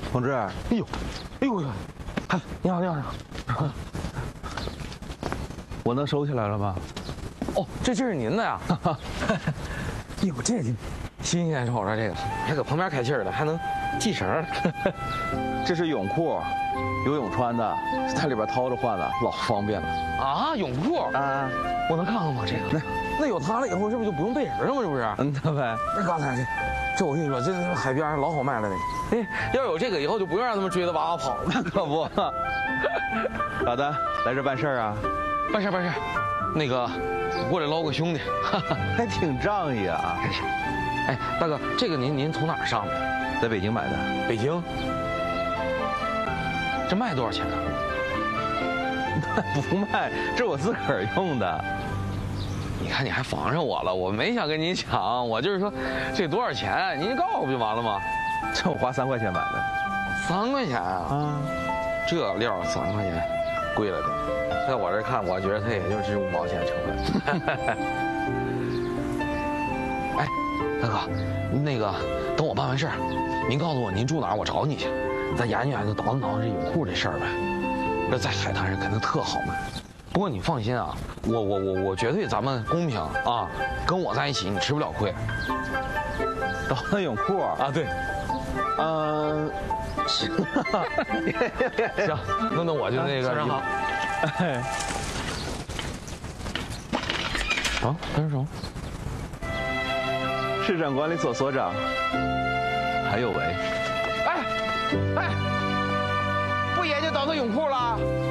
同志， 哎呦，嗨，你好，你好，你好。 我能收起来了吗？ 哦，这是您的呀？哎呦，这新鲜，瞅着这个，还搁旁边开气儿的，还能系绳儿。 这是泳裤，游泳穿的，在里边掏着换的，老方便了。 啊，泳裤啊， 我能看看吗？这个，那有它了以后，是不是就不用背人了吗？这不是？ 那呗。 那刚才这我跟你说，这海边老好卖了那个。哎，要有这个以后就不用让他们追着娃娃跑了。 那可不。咋的？来这办事儿啊？ 办事。那个，过来捞个兄弟， 还挺仗义啊。 哎，大哥，这个您从哪儿上的？ 在北京买的。 北京？这卖多少钱呢？ 不卖，这我自个儿用的。 你看你还防上我了，我没想跟您抢，我就是说，这多少钱？您告诉我不就完了吗？ 这我花3块钱买的。 3块钱啊？ 啊， 这料3块钱，贵了点。在我这看，我觉得它也就是5毛钱成本。哎，大哥，那个等我办完事儿，您告诉我您住哪儿，我找你去，咱研究研究，倒腾这泳裤这事儿呗。这在海滩上肯定特好卖。不过你放心啊，我绝对咱们公平啊，跟我在一起你吃不了亏。 倒腾泳裤啊，对。 行。 行，那我就那个。 好。哎。 啊，这是什么？ 市长管理所所长。还有为。 哎，不也就倒腾泳裤了？